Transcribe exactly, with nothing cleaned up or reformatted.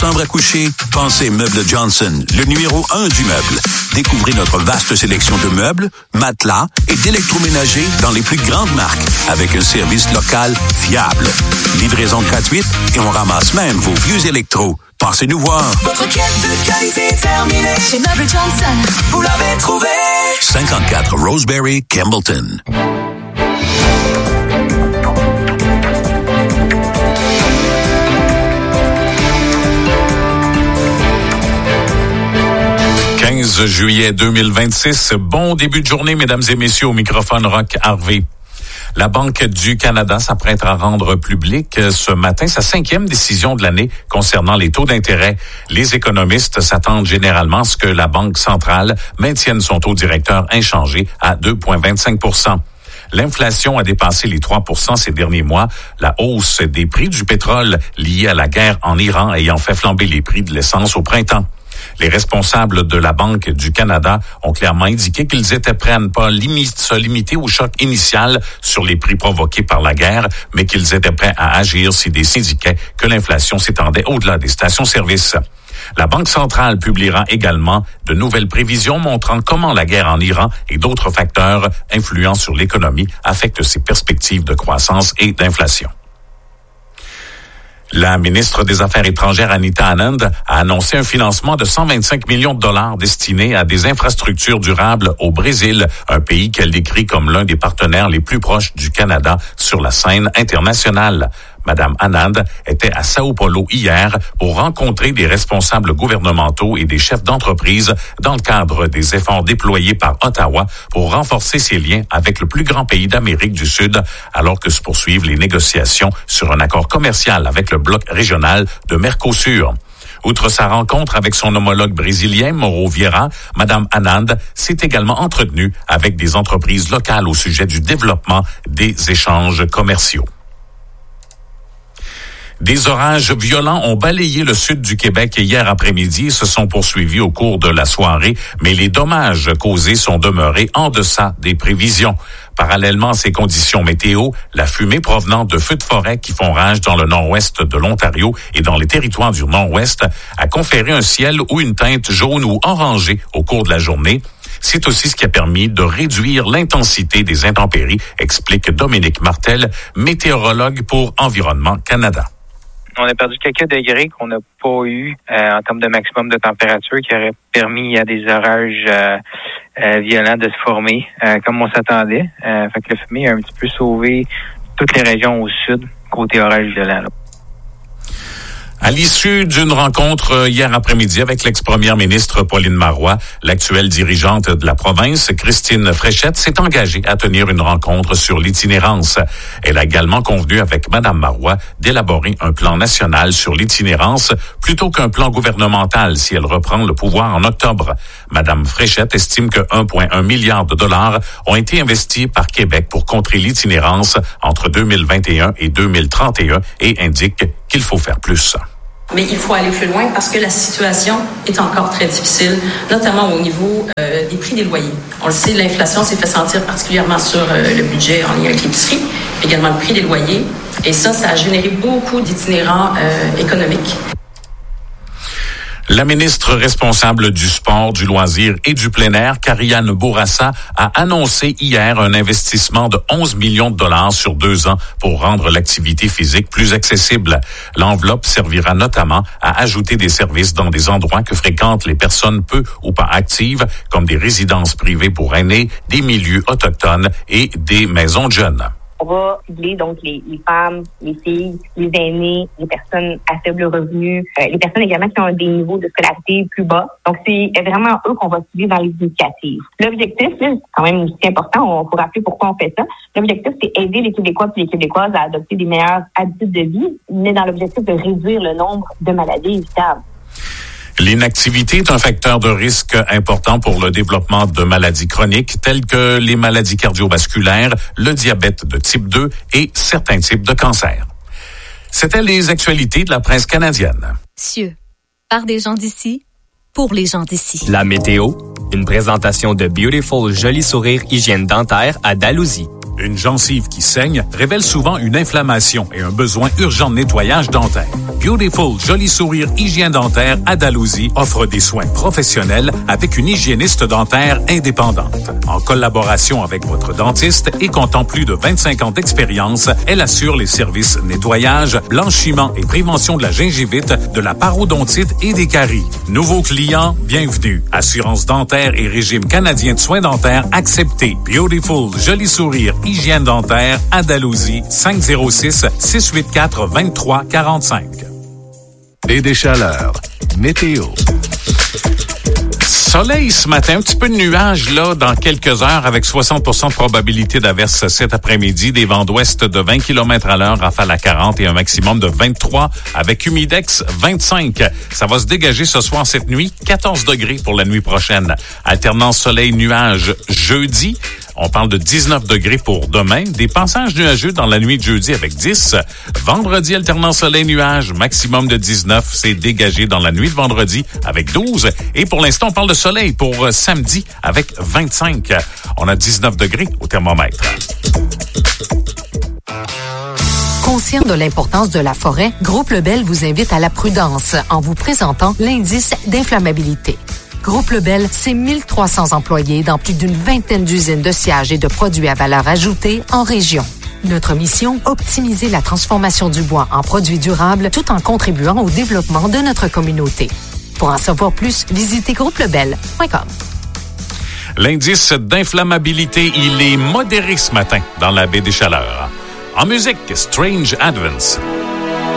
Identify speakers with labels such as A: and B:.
A: chambre à coucher? Pensez Meubles Johnson, le numéro un du meuble. Découvrez notre vaste sélection de meubles, matelas et d'électroménagers dans les plus grandes marques, avec un service local fiable. Livraison gratuite et on ramasse même vos vieux électros. Passez nous voir.
B: Votre quête de qualité terminée chez Meubles Johnson. Vous l'avez trouvé.
A: cinquante-quatre Roseberry, Campbellton.
C: quinze juillet deux mille vingt-six. Bon début de journée, mesdames et messieurs, au microphone Roch Harvey. La Banque du Canada s'apprête à rendre publique ce matin sa cinquième décision de l'année concernant les taux d'intérêt. Les économistes s'attendent généralement à ce que la Banque centrale maintienne son taux directeur inchangé à deux virgule vingt-cinq pour cent. L'inflation a dépassé les trois pour cent ces derniers mois. La hausse des prix du pétrole liée à la guerre en Iran ayant fait flamber les prix de l'essence au printemps. Les responsables de la Banque du Canada ont clairement indiqué qu'ils étaient prêts à ne pas limite, se limiter au choc initial sur les prix provoqués par la guerre, mais qu'ils étaient prêts à agir si des indiquaient que l'inflation s'étendait au-delà des stations-service. La Banque centrale publiera également de nouvelles prévisions montrant comment la guerre en Iran et d'autres facteurs influents sur l'économie affectent ses perspectives de croissance et d'inflation. La ministre des Affaires étrangères, Anita Anand, a annoncé un financement de cent vingt-cinq millions de dollars destiné à des infrastructures durables au Brésil, un pays qu'elle décrit comme l'un des partenaires les plus proches du Canada sur la scène internationale. Madame Anand était à Sao Paulo hier pour rencontrer des responsables gouvernementaux et des chefs d'entreprise dans le cadre des efforts déployés par Ottawa pour renforcer ses liens avec le plus grand pays d'Amérique du Sud, alors que se poursuivent les négociations sur un accord commercial avec le bloc régional de Mercosur. Outre sa rencontre avec son homologue brésilien, Mauro Vieira, Madame Anand s'est également entretenue avec des entreprises locales au sujet du développement des échanges commerciaux. Des orages violents ont balayé le sud du Québec hier après-midi et se sont poursuivis au cours de la soirée, mais les dommages causés sont demeurés en deçà des prévisions. Parallèlement à ces conditions météo, la fumée provenant de feux de forêt qui font rage dans le nord-ouest de l'Ontario et dans les territoires du nord-ouest a conféré un ciel ou une teinte jaune ou orangée au cours de la journée. C'est aussi ce qui a permis de réduire l'intensité des intempéries, explique Dominique Martel, météorologue pour Environnement Canada.
D: On a perdu quelques degrés qu'on n'a pas eu euh, en termes de maximum de température qui aurait permis à des orages euh, euh, violents de se former euh, comme on s'attendait. Euh, fait que le fumée a un petit peu sauvé toutes les régions au sud côté orage violent. Là.
C: À l'issue d'une rencontre hier après-midi avec l'ex-première ministre Pauline Marois, l'actuelle dirigeante de la province, Christine Fréchette, s'est engagée à tenir une rencontre sur l'itinérance. Elle a également convenu avec Mme Marois d'élaborer un plan national sur l'itinérance plutôt qu'un plan gouvernemental si elle reprend le pouvoir en octobre. Mme Fréchette estime que un virgule un milliard de dollars ont été investis par Québec pour contrer l'itinérance entre deux mille vingt et un et deux mille trente et un et indique qu'il faut faire plus.
E: Mais il faut aller plus loin parce que la situation est encore très difficile, notamment au niveau euh, des prix des loyers. On le sait, l'inflation s'est fait sentir particulièrement sur euh, le budget en lien avec l'épicerie, également le prix des loyers. Et ça, ça a généré beaucoup d'itinérants euh, économiques.
C: La ministre responsable du sport, du loisir et du plein air, Karianne Bourassa, a annoncé hier un investissement de onze millions de dollars sur deux ans pour rendre l'activité physique plus accessible. L'enveloppe servira notamment à ajouter des services dans des endroits que fréquentent les personnes peu ou pas actives, comme des résidences privées pour aînés, des milieux autochtones et des maisons de jeunes.
F: On va cibler donc les, les femmes, les filles, les aînés, les personnes à faible revenu, euh, les personnes également qui ont des niveaux de scolarité plus bas. Donc, c'est vraiment eux qu'on va cibler dans les initiatives. L'objectif, c'est quand même aussi important, on faut rappeler pourquoi on fait ça. L'objectif, c'est aider les Québécois et les Québécoises à adopter des meilleures habitudes de vie, mais dans l'objectif de réduire le nombre de maladies évitables.
C: L'inactivité est un facteur de risque important pour le développement de maladies chroniques telles que les maladies cardiovasculaires, le diabète de type deux et certains types de cancers. C'était les actualités de la presse canadienne.
G: Cieux, par des gens d'ici, pour les gens d'ici.
H: La météo, une présentation de Beautiful Joli Sourire Hygiène Dentaire à Dalhousie.
C: Une gencive qui saigne révèle souvent une inflammation et un besoin urgent de nettoyage dentaire. Beautiful Joli Sourire Hygiène Dentaire à Dalhousie offre des soins professionnels avec une hygiéniste dentaire indépendante. En collaboration avec votre dentiste et comptant plus de vingt-cinq ans d'expérience, elle assure les services nettoyage, blanchiment et prévention de la gingivite, de la parodontite et des caries. Nouveaux clients, bienvenue. Assurance dentaire et régime canadien de soins dentaires accepté. Beautiful Joli Sourire Hygiène Dentaire à Dalhousie, cinq zéro six, six huit quatre, deux trois quatre cinq.
H: Et des chaleurs. Météo.
C: Soleil ce matin, un petit peu de nuages là dans quelques heures avec soixante pour cent de probabilité d'averse cet après-midi, des vents d'ouest de vingt kilomètres à l'heure, rafale à quarante et un maximum de vingt-trois avec humidex vingt-cinq. Ça va se dégager ce soir cette nuit, quatorze degrés pour la nuit prochaine. Alternance soleil-nuage jeudi. On parle de dix-neuf degrés pour demain. Des passages nuageux dans la nuit de jeudi avec dix. Vendredi, alternance soleil-nuage, maximum de dix-neuf. C'est dégagé dans la nuit de vendredi avec douze. Et pour l'instant, on parle de soleil pour samedi avec vingt-cinq. On a dix-neuf degrés au thermomètre.
I: Conscient de l'importance de la forêt, Groupe Lebel vous invite à la prudence en vous présentant l'indice d'inflammabilité. Groupe Lebel, c'est mille trois cents employés dans plus d'une vingtaine d'usines de sciage et de produits à valeur ajoutée en région. Notre mission, optimiser la transformation du bois en produits durables tout en contribuant au développement de notre communauté. Pour en savoir plus, visitez groupe lebel point com.
C: L'indice d'inflammabilité, il est modéré ce matin dans la baie des Chaleurs. En musique, Strange Advance.